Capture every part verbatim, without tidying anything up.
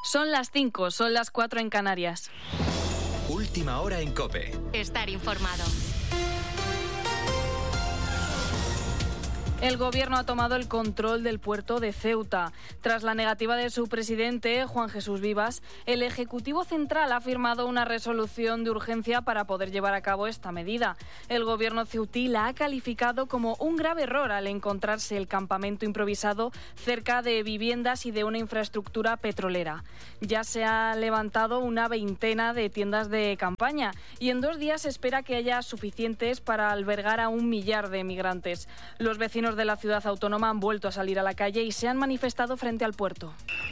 Son las cinco, son las cuatro en Canarias. Última hora en COPE. Estar informado. El Gobierno ha tomado el control del puerto de Ceuta. Tras la negativa de su presidente, Juan Jesús Vivas, el Ejecutivo Central ha firmado una resolución de urgencia para poder llevar a cabo esta medida. El Gobierno ceutí la ha calificado como un grave error al encontrarse el campamento improvisado cerca de viviendas y de una infraestructura petrolera. Ya se ha levantado una veintena de tiendas de campaña y en dos días se espera que haya suficientes para albergar a un millar de migrantes. Los vecinos de la ciudad autónoma han vuelto a salir a la calle y se han manifestado frente al puerto.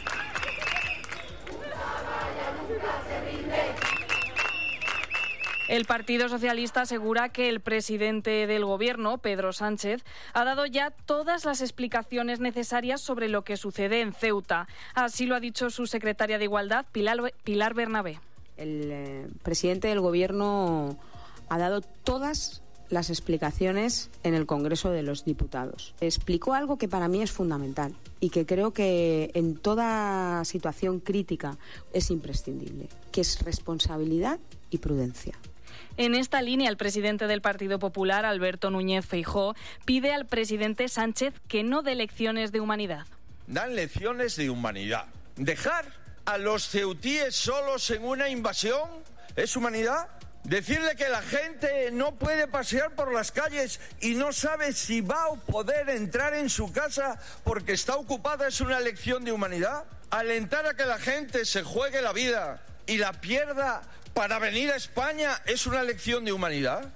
El Partido Socialista asegura que el presidente del Gobierno, Pedro Sánchez, ha dado ya todas las explicaciones necesarias sobre lo que sucede en Ceuta. Así lo ha dicho su secretaria de Igualdad, Pilar, Pilar Bernabé. El eh, presidente del Gobierno ha dado todas las explicaciones en el Congreso de los Diputados. Explicó algo que para mí es fundamental y que creo que en toda situación crítica es imprescindible, que es responsabilidad y prudencia. En esta línea, el presidente del Partido Popular, Alberto Núñez Feijóo, pide al presidente Sánchez que no dé lecciones de humanidad. Dan lecciones de humanidad. ¿Dejar a los ceutíes solos en una invasión es humanidad? Decirle que la gente no puede pasear por las calles y no sabe si va a poder entrar en su casa porque está ocupada es una lección de humanidad. Alentar a que la gente se juegue la vida y la pierda para venir a España es una lección de humanidad.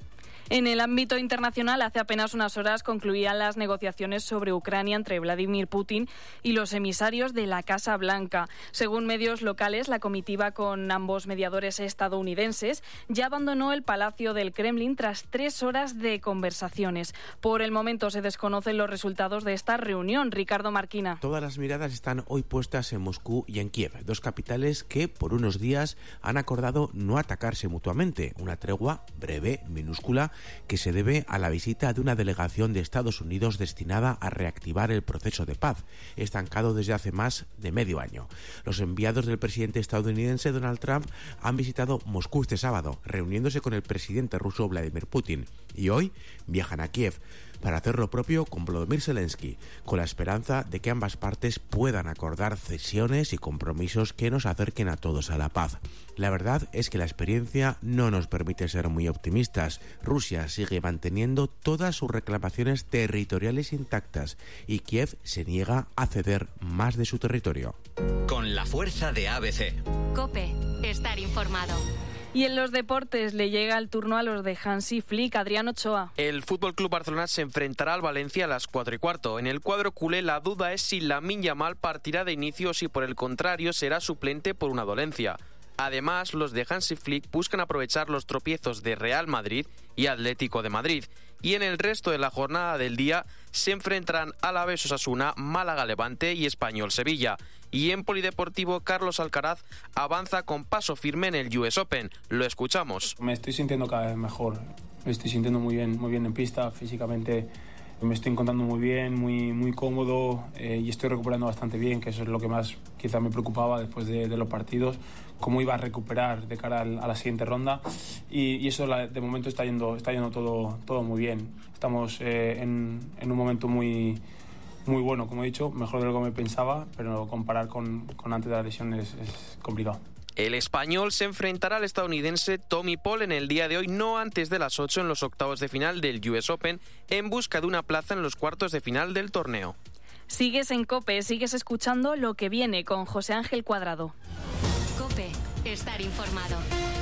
En el ámbito internacional, hace apenas unas horas concluían las negociaciones sobre Ucrania entre Vladimir Putin y los emisarios de la Casa Blanca. Según medios locales, la comitiva con ambos mediadores estadounidenses ya abandonó el Palacio del Kremlin tras tres horas de conversaciones. Por el momento se desconocen los resultados de esta reunión. Ricardo Marquina. Todas las miradas están hoy puestas en Moscú y en Kiev, dos capitales que por unos días han acordado no atacarse mutuamente. Una tregua breve, minúscula, que se debe a la visita de una delegación de Estados Unidos destinada a reactivar el proceso de paz, estancado desde hace más de medio año. Los enviados del presidente estadounidense Donald Trump han visitado Moscú este sábado, reuniéndose con el presidente ruso Vladimir Putin, y hoy viajan a Kiev para hacer lo propio con Volodymyr Zelensky, con la esperanza de que ambas partes puedan acordar cesiones y compromisos que nos acerquen a todos a la paz. La verdad es que la experiencia no nos permite ser muy optimistas. Rusia sigue manteniendo todas sus reclamaciones territoriales intactas y Kiev se niega a ceder más de su territorio. Con la fuerza de A B C. COPE. Estar informado. Y en los deportes le llega el turno a los de Hansi Flick. Adrián Ochoa. El F C Barcelona se enfrentará al Valencia a las cuatro y cuarto. En el cuadro culé la duda es si Lamine Yamal partirá de inicio o si por el contrario será suplente por una dolencia. Además, los de Hansi Flick buscan aprovechar los tropiezos de Real Madrid y Atlético de Madrid. Y en el resto de la jornada del día se enfrentarán Alavés Osasuna, Málaga Levante y Español Sevilla. Y en polideportivo, Carlos Alcaraz avanza con paso firme en el U S Open. Lo escuchamos. Me estoy sintiendo cada vez mejor. Me estoy sintiendo muy bien, muy bien en pista, físicamente. Me estoy encontrando muy bien, muy, muy cómodo eh, y estoy recuperando bastante bien, que eso es lo que más quizá me preocupaba después de, de los partidos, cómo iba a recuperar de cara al, a la siguiente ronda y, y eso la, de momento está yendo, está yendo todo, todo muy bien. Estamos eh, en, en un momento muy, muy bueno, como he dicho, mejor de lo que me pensaba, pero comparar con, con antes de la lesión es, es complicado. El español se enfrentará al estadounidense Tommy Paul en el día de hoy, no antes de las ocho en los octavos de final del U S Open, en busca de una plaza en los cuartos de final del torneo. Sigues en COPE, sigues escuchando Lo que viene con José Ángel Cuadrado. COPE. Estar informado.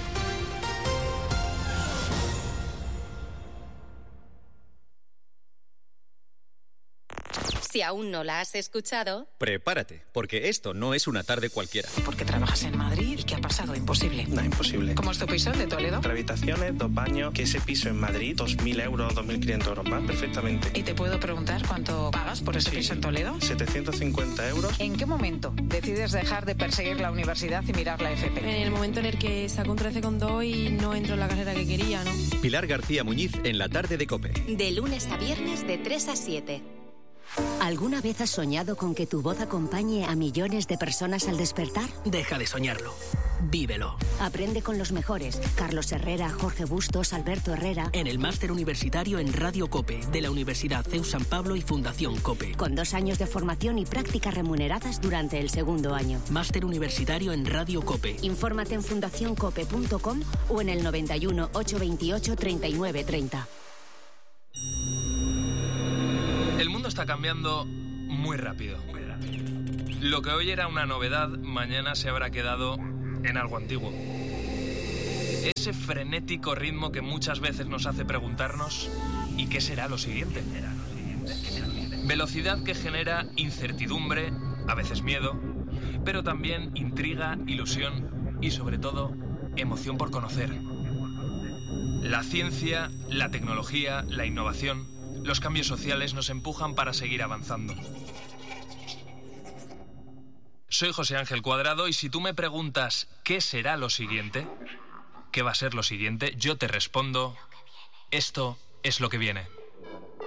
Si aún no la has escuchado, prepárate, porque esto no es una tarde cualquiera. Porque trabajas en Madrid y ¿qué ha pasado? Imposible. No, imposible. ¿Cómo es tu piso de Toledo? Tres habitaciones, dos baños, que ese piso en Madrid, dos mil euros, dos mil quinientos euros más, perfectamente. ¿Y te puedo preguntar cuánto pagas por ese sí, piso en Toledo? setecientos cincuenta euros. ¿En qué momento decides dejar de perseguir la universidad y mirar la F P? En el momento en el que saco un trece coma dos y no entro en la carrera que quería, ¿no? Pilar García Muñiz en la tarde de COPE. De lunes a viernes de tres a siete. ¿Alguna vez has soñado con que tu voz acompañe a millones de personas al despertar? Deja de soñarlo. Vívelo. Aprende con los mejores. Carlos Herrera, Jorge Bustos, Alberto Herrera. En el máster universitario en Radio COPE de la Universidad C E U San Pablo y Fundación COPE. Con dos años de formación y prácticas remuneradas durante el segundo año. Máster universitario en Radio COPE. Infórmate en fundación cope punto com o en el noventa y uno, ochocientos veintiocho, treinta y nueve treinta. El mundo está cambiando muy rápido. Lo que hoy era una novedad, mañana se habrá quedado en algo antiguo. Ese frenético ritmo que muchas veces nos hace preguntarnos ¿y qué será lo siguiente? Velocidad que genera incertidumbre, a veces miedo, pero también intriga, ilusión y sobre todo emoción por conocer. La ciencia, la tecnología, la innovación, los cambios sociales nos empujan para seguir avanzando. Soy José Ángel Cuadrado y si tú me preguntas ¿qué será lo siguiente? ¿Qué va a ser lo siguiente? Yo te respondo, esto es lo que viene.